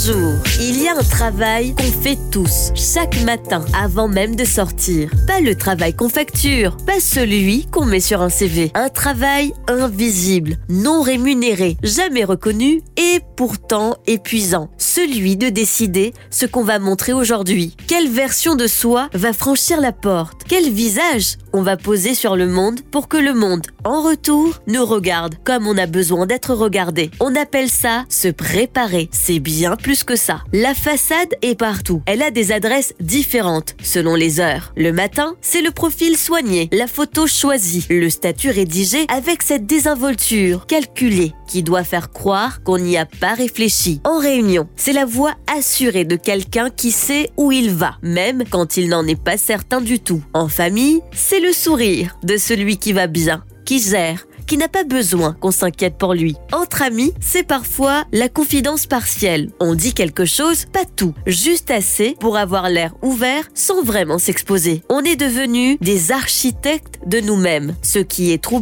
Bonjour. Il y a un travail qu'on fait tous, chaque matin, avant même de sortir. Pas le travail qu'on facture, pas celui qu'on met sur un CV. Un travail invisible, non rémunéré, jamais reconnu et pourtant épuisant. Celui de décider ce qu'on va montrer aujourd'hui. Quelle version de soi va franchir la porte? Quel visage on va poser sur le monde pour que le monde, en retour, nous regarde comme on a besoin d'être regardé. On appelle ça se préparer. C'est bien plus que ça. La façade est partout. Elle a des adresses différentes selon les heures. Le matin, c'est le profil soigné, la photo choisie, le statut rédigé avec cette désinvolture calculée qui doit faire croire qu'on n'y a pas réfléchi. En réunion, c'est la voix assurée de quelqu'un qui sait où il va, même quand il n'en est pas certain du tout. En famille, c'est le sourire de celui qui va bien, qui gère, qui n'a pas besoin qu'on s'inquiète pour lui. Entre amis, c'est parfois la confidence partielle. On dit quelque chose, pas tout, juste assez pour avoir l'air ouvert sans vraiment s'exposer. On est devenus des architectes de nous-mêmes, ce qui est troublant.